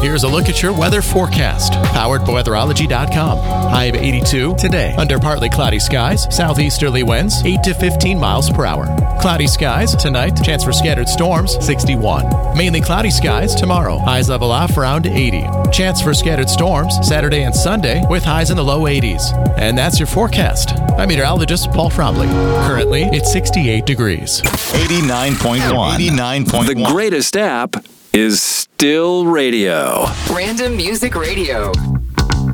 Here's a look at your weather forecast, powered by weatherology.com. High of 82 today. Under partly cloudy skies, southeasterly winds 8 to 15 miles per hour. Cloudy skies tonight, chance for scattered storms 61. Mainly cloudy skies tomorrow. Highs level off around 80. Chance for scattered storms Saturday and Sunday with highs in the low 80s. And that's your forecast. I'm meteorologist Paul Fromley. Currently, it's 68 degrees. 89.1. 89.1. The greatest app is still radio. Random Music Radio.